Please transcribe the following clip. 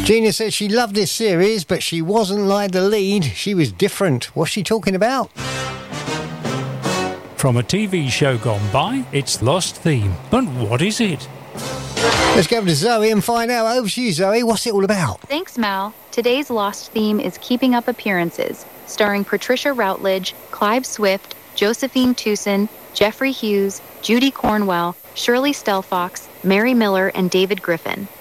Gina says she loved this series, but she wasn't like the lead. She was different. What's she talking about? From a TV show gone by, it's Lost Theme. But what is it? Let's go over to Zoe and find out. Over to you, Zoe. What's it all about? Thanks, Mal. Today's Lost Theme is Keeping Up Appearances, starring Patricia Routledge, Clive Swift, Josephine Tewson, Jeffrey Hughes, Judy Cornwell, Shirley Stelfox, Mary Miller, and David Griffin.